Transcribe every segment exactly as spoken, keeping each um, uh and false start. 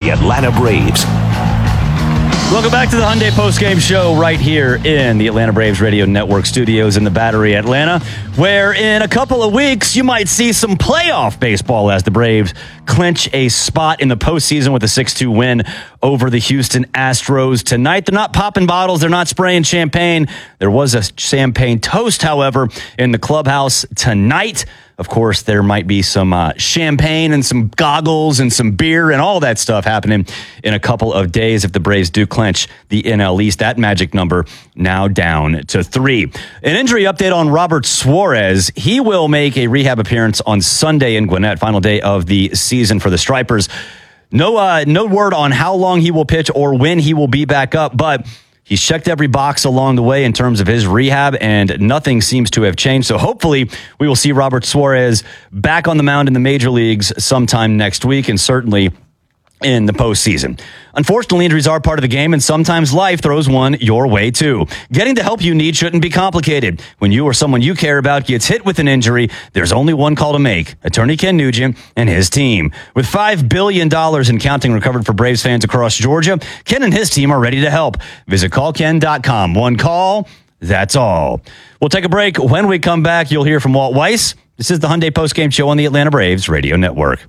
the Atlanta Braves. Welcome back to the Hyundai Postgame Show right here in the Atlanta Braves Radio Network studios in the Battery, Atlanta, where in a couple of weeks you might see some playoff baseball as the Braves clinch a spot in the postseason with a six two win over the Houston Astros tonight. They're not popping bottles. They're not spraying champagne. There was a champagne toast, however, in the clubhouse tonight. Of course, there might be some uh, champagne and some goggles and some beer and all that stuff happening in a couple of days if the Braves do clinch the N L East. That magic number now down to three. An injury update on Robert Suarez. He will make a rehab appearance on Sunday in Gwinnett, final day of the season for the Stripers. No, uh, no word on how long he will pitch or when he will be back up, but he's checked every box along the way in terms of his rehab, and nothing seems to have changed. So hopefully we will see Robert Suarez back on the mound in the major leagues sometime next week, and certainly in the postseason. Unfortunately, injuries are part of the game, and sometimes life throws one your way too. Getting the help you need shouldn't be complicated. When you or someone you care about gets hit with an injury, there's only one call to make. Attorney Ken Nugent and his team. With five billion dollars in counting recovered for Braves fans across Georgia, Ken and his team are ready to help. Visit call ken dot com. One call, that's all. We'll take a break. When we come back, you'll hear from Walt Weiss. This is the Hyundai Postgame Show on the Atlanta Braves Radio Network.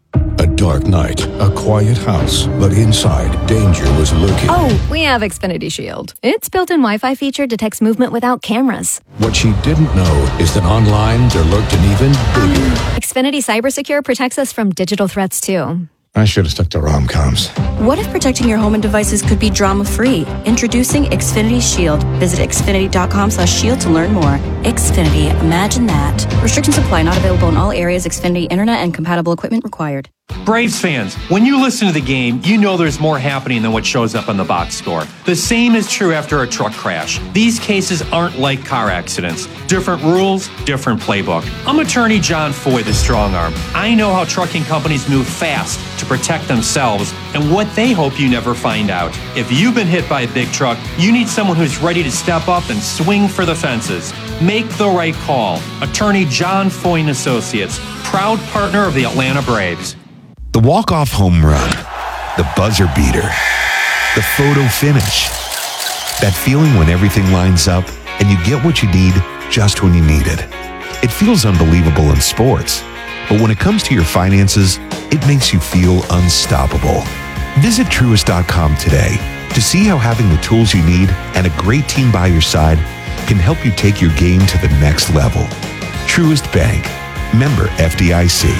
A dark night, a quiet house, but inside, danger was lurking. Oh, we have Xfinity Shield. Its built-in Wi-Fi feature detects movement without cameras. What she didn't know is that online there lurked an even bigger. Xfinity CyberSecure protects us from digital threats, too. I should have stuck to rom-coms. What if protecting your home and devices could be drama-free? Introducing Xfinity Shield. Visit xfinity dot com slash shield to learn more. Xfinity, imagine that. Restrictions apply. Not available in all areas. Xfinity Internet and compatible equipment required. Braves fans, when you listen to the game, you know there's more happening than what shows up on the box score. The same is true after a truck crash. These cases aren't like car accidents. Different rules, different playbook. I'm attorney John Foy, the strong arm. I know how trucking companies move fast to protect themselves and what they hope you never find out. If you've been hit by a big truck, you need someone who's ready to step up and swing for the fences. Make the right call. Attorney John Foy and Associates, proud partner of the Atlanta Braves. The walk-off home run, the buzzer beater, the photo finish. That feeling when everything lines up and you get what you need just when you need it. It feels unbelievable in sports, but when it comes to your finances, it makes you feel unstoppable. Visit truist dot com today to see how having the tools you need and a great team by your side can help you take your game to the next level. Truist Bank, member F D I C.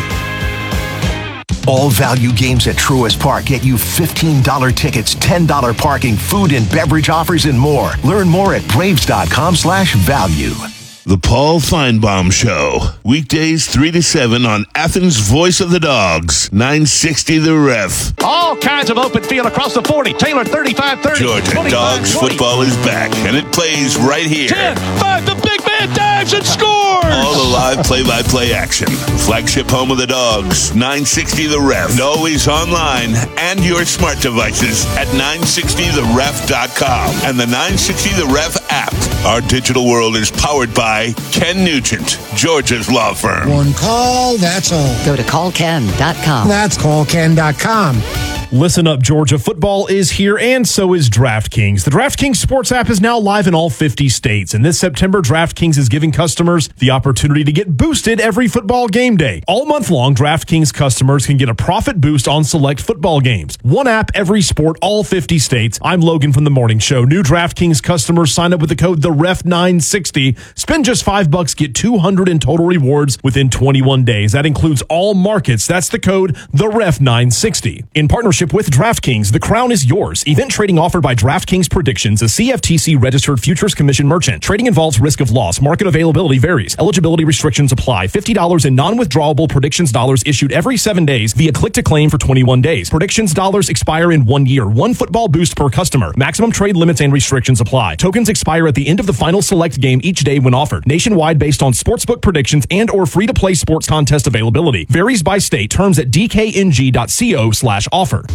All value games at Truist Park get you fifteen dollars tickets, ten dollars parking, food and beverage offers, and more. Learn more at braves dot com slash value. The Paul Feinbaum Show. Weekdays three to seven on Athens' Voice of the Dogs. nine sixty The Ref. All kinds of open field across the forty. Taylor thirty-five thirty. Georgia Dogs twenty. Football is back, and it plays right here. ten five, the big man dives and scores! All the live play-by-play action. Flagship home of the Dogs. nine sixty The Ref. And always online and your smart devices at nine sixty the ref dot com and the nine sixty The Ref app. Our digital world is powered by Ken Nugent, Georgia's law firm. One call, that's all. Go to call ken dot com. That's call ken dot com. Listen up, Georgia. Football is here, and so is DraftKings. The DraftKings Sports app is now live in all fifty states, and this September, DraftKings is giving customers the opportunity to get boosted every football game day. All month long, DraftKings customers can get a profit boost on select football games. One app, every sport, all fifty states. I'm Logan from The Morning Show. New DraftKings customers sign up with the code the ref nine sixty. Spend just five bucks, get two hundred in total rewards within twenty-one days. That includes all markets. That's the code the ref nine sixty. In partnership with DraftKings, the crown is yours. Event trading offered by DraftKings Predictions, a C F T C-registered futures commission merchant. Trading involves risk of loss. Market availability varies. Eligibility restrictions apply. fifty dollars in non-withdrawable Predictions dollars issued every seven days via click-to-claim for twenty-one days. Predictions dollars expire in one year. One football boost per customer. Maximum trade limits and restrictions apply. Tokens expire at the end of the final select game each day when offered. Nationwide based on sportsbook predictions and or free-to-play sports contest availability. Varies by state. Terms at d k n g dot co slash offer.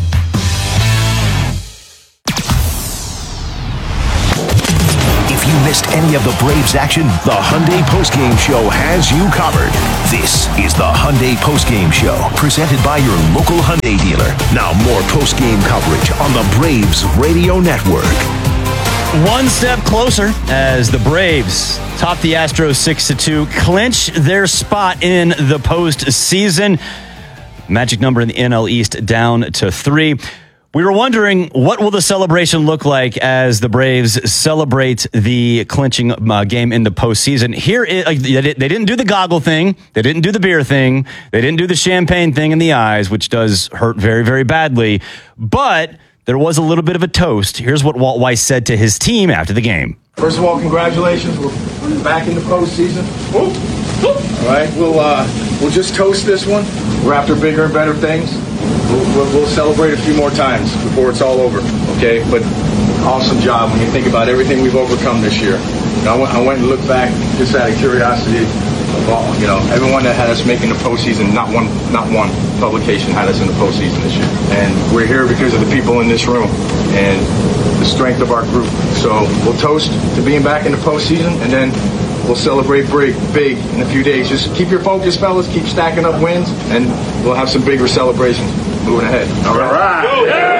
If you missed any of the Braves action, the Hyundai Postgame Show has you covered. This is the Hyundai Postgame Show, presented by your local Hyundai dealer. Now more postgame coverage on the Braves Radio Network. One step closer as the Braves top the Astros six to two, clinch their spot in the postseason. Magic number in the N L East down to three. We were wondering, what will the celebration look like as the Braves celebrate the clinching uh, game in the postseason? Here, is, uh, they didn't do the goggle thing. They didn't do the beer thing. They didn't do the champagne thing in the eyes, which does hurt very, very badly. But there was a little bit of a toast. Here's what Walt Weiss said to his team after the game. First of all, congratulations. We're back in the postseason. All right, we'll uh, we'll just toast this one. We're after bigger and better things. We'll, we'll, we'll celebrate a few more times before it's all over, okay? But awesome job when you think about everything we've overcome this year. You know, I, went, I went and looked back just out of curiosity. About, you know, everyone that had us making the postseason, not one, not one publication had us in the postseason this year. And we're here because of the people in this room and the strength of our group. So we'll toast to being back in the postseason, and then we'll celebrate big, big in a few days. Just keep your focus, fellas. Keep stacking up wins, and we'll have some bigger celebrations moving ahead. All right. All right.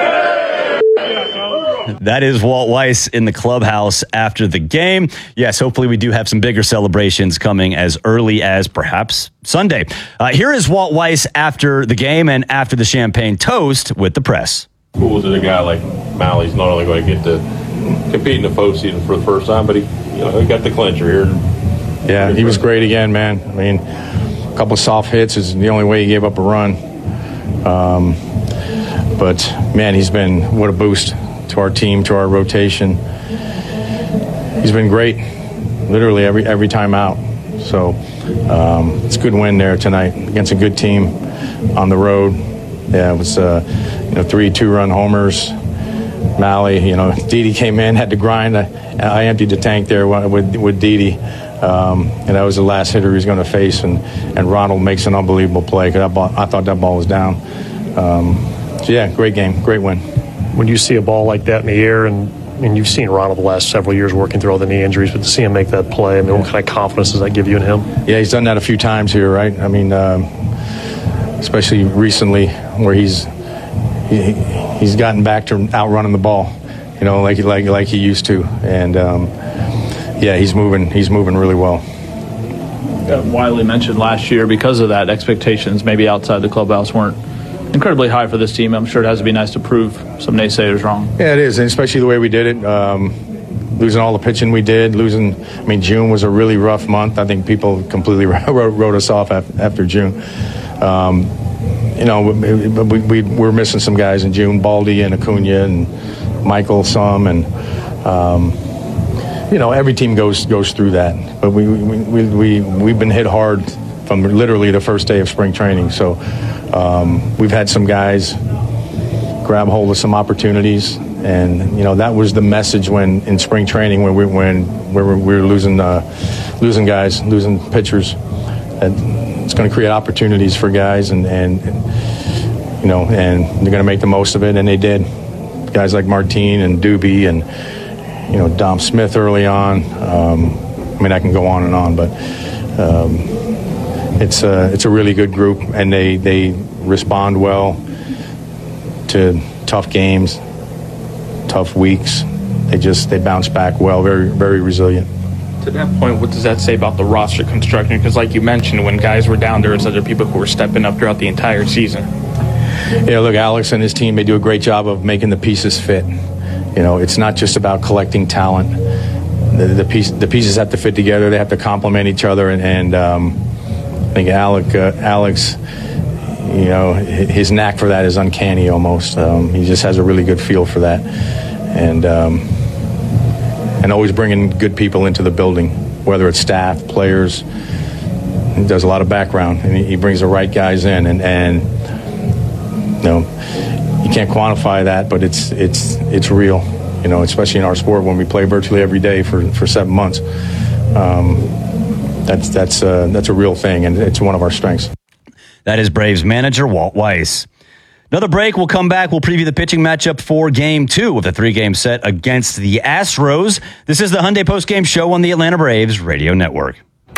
That is Walt Weiss in the clubhouse after the game. Yes, hopefully we do have some bigger celebrations coming as early as perhaps Sunday. Uh, here is Walt Weiss after the game and after the champagne toast with the press. Cool that a guy like Mally's not only going to get to compete in the postseason for the first time, but he, you know, he got the clincher here. Yeah, he was great again, man. I mean, a couple of soft hits is the only way he gave up a run. Um, but, man, he's been, what a boost to our team, to our rotation. He's been great, literally every every time out. So um, it's a good win there tonight against a good team on the road. Yeah, it was uh, you know three two-run homers. Mally, you know, Didi came in, had to grind. I, I emptied the tank there with with Didi, um, and that was the last hitter he was going to face. And, and Ronald makes an unbelievable play because I, I thought that ball was down. Um, so yeah, great game, great win. When you see a ball like that in the air, and, and you've seen Ronald the last several years working through all the knee injuries, but to see him make that play, I mean, what kind of confidence does that give you in him? Yeah, he's done that a few times here, right? I mean, um, especially recently where he's he, he's gotten back to outrunning the ball, you know, like like like he used to, and um, yeah, he's moving he's moving really well. Uh, Wiley mentioned last year because of that, expectations maybe outside the clubhouse weren't incredibly high for this team. I'm sure it has to be nice to prove some naysayers wrong. Yeah, it is, and especially the way we did it. Um, losing all the pitching we did, losing, I mean, June was a really rough month. I think people completely wrote, wrote us off after June. Um, you know, we, we, we were missing some guys in June, Baldy and Acuna and Michael some, and, um, you know, every team goes goes through that. But we, we, we, we, we've been hit hard from literally the first day of spring training. So um, we've had some guys grab hold of some opportunities, and you know that was the message when in spring training when we when we were, we were losing uh, losing guys, losing pitchers. And it's going to create opportunities for guys, and, and you know, and they're going to make the most of it, and they did. Guys like Martin and Doobie and you know Dom Smith early on. Um, I mean, I can go on and on, but. Um, It's a, it's a really good group, and they, they respond well to tough games, tough weeks. They just they bounce back well, very very resilient. To that point, what does that say about the roster construction? Because like you mentioned, when guys were down, there was other people who were stepping up throughout the entire season. Yeah, look, Alex and his team, they do a great job of making the pieces fit. You know, it's not just about collecting talent. The, the, piece, the pieces have to fit together. They have to complement each other, and, and um, I think Alec, uh, Alex, you know, his knack for that is uncanny almost. Um, he just has a really good feel for that, and um, and always bringing good people into the building, whether it's staff, players. He does a lot of background, and he brings the right guys in, and and you know, you can't quantify that, but it's it's it's real, you know, especially in our sport when we play virtually every day for for seven months. Um, That's that's uh, that's a real thing, and it's one of our strengths. That is Braves manager Walt Weiss. Another break. We'll come back. We'll preview the pitching matchup for game two of the three-game set against the Astros. This is the Hyundai Postgame Show on the Atlanta Braves Radio Network.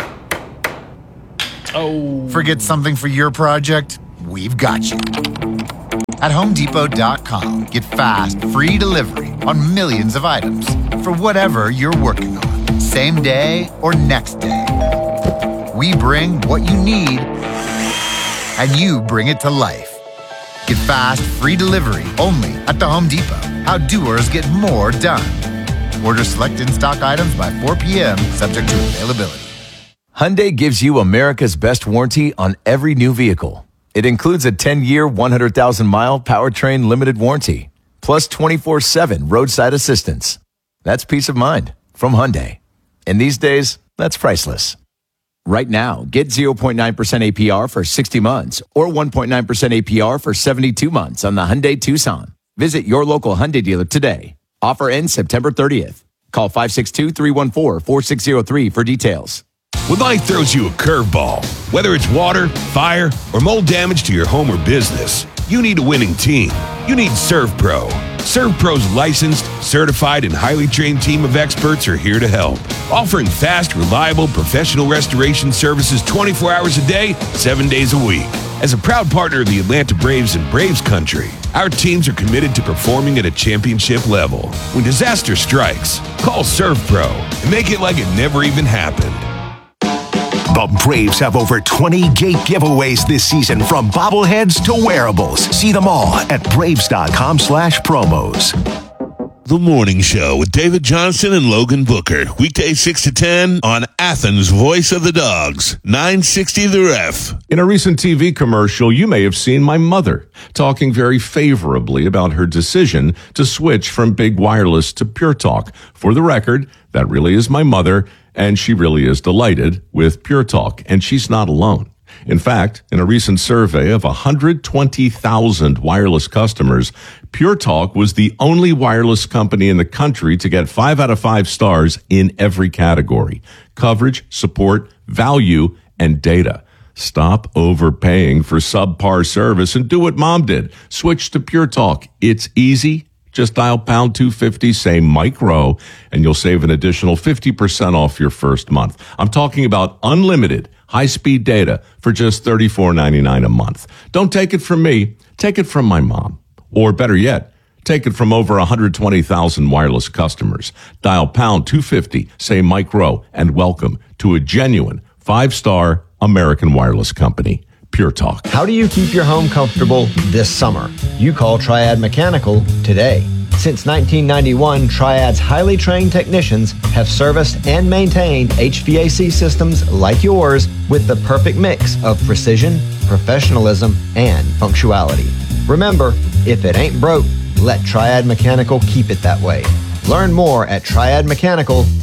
Oh. Forget something for your project? We've got you. At Home Depot dot com, get fast, free delivery on millions of items for whatever you're working on, same day or next day. We bring what you need, and you bring it to life. Get fast, free delivery only at the Home Depot. How doers get more done. Order select in-stock items by four p.m., subject to availability. Hyundai gives you America's best warranty on every new vehicle. It includes a ten-year, one hundred thousand mile powertrain limited warranty, plus twenty-four seven roadside assistance. That's peace of mind from Hyundai. And these days, that's priceless. Right now, get zero point nine percent A P R for sixty months or one point nine percent A P R for seventy-two months on the Hyundai Tucson. Visit your local Hyundai dealer today. Offer ends September thirtieth. Call five six two, three one four, four six zero three for details. When life throws you a curveball, whether it's water, fire, or mold damage to your home or business, you need a winning team. You need ServPro. ServPro's licensed, certified, and highly trained team of experts are here to help, offering fast, reliable, professional restoration services twenty-four hours a day, seven days a week. As a proud partner of the Atlanta Braves and Braves Country, our teams are committed to performing at a championship level. When disaster strikes, call ServPro and make it like it never even happened. The Braves have over twenty gate giveaways this season, from bobbleheads to wearables. See them all at Braves.com slash promos. The Morning Show with David Johnson and Logan Booker. Weekdays six to ten on Athens' Voice of the Dogs, nine sixty The Ref. In a recent T V commercial, you may have seen my mother talking very favorably about her decision to switch from Big Wireless to Pure Talk. For the record, that really is my mother, and she really is delighted with Pure Talk, and she's not alone. In fact, in a recent survey of one hundred twenty thousand wireless customers, Pure Talk was the only wireless company in the country to get five out of five stars in every category: coverage, support, value, and data. Stop overpaying for subpar service and do what Mom did. Switch to Pure Talk. It's easy. Just dial pound two fifty, say Mike Rowe, and you'll save an additional fifty percent off your first month. I'm talking about unlimited high-speed data for just thirty-four ninety-nine a month. Don't take it from me. Take it from my mom. Or better yet, take it from over one hundred twenty thousand wireless customers. Dial pound two fifty, say Mike Rowe, and welcome to a genuine five-star American wireless company. Pure Talk. How do you keep your home comfortable this summer? You call Triad Mechanical today. Since nineteen ninety-one, Triad's highly trained technicians have serviced and maintained H V A C systems like yours with the perfect mix of precision, professionalism, and punctuality. Remember, if it ain't broke, let Triad Mechanical keep it that way. Learn more at triad mechanical